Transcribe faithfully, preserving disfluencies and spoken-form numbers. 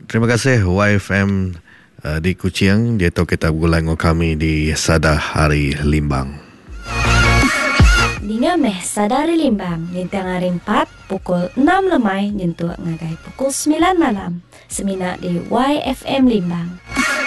terima kasih Y F M uh, di Kuching. Dia tahu kita bergulang dengan kami di Sada Hari Limbang. Dengan meh Sada Hari Limbang, nintang hari empat pukul enam lemai nyentuh ngagai pukul sembilan malam. Semina di Y F M Limbang.